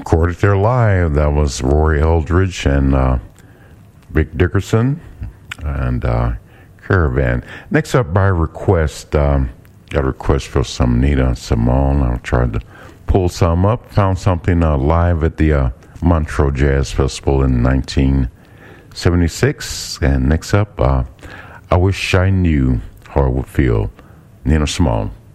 recorded there live. That was Rory Eldridge and Vic Dickerson and Caravan. Next up by request, got a request for some Nina Simone. I tried to pull some up. Found something live at the Montreux Jazz Festival in 1976. And next up, I Wish I Knew How It Would Feel, Nina Simone.